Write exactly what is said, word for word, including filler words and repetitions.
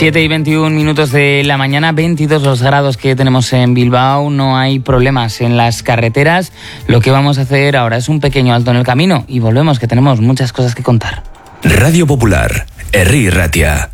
siete y veintiún minutos de la mañana, veintidós los grados que tenemos en Bilbao, no hay problemas en las carreteras. Lo que vamos a hacer ahora es un pequeño alto en el camino y volvemos, que tenemos muchas cosas que contar. Radio Popular, Herri Ratia.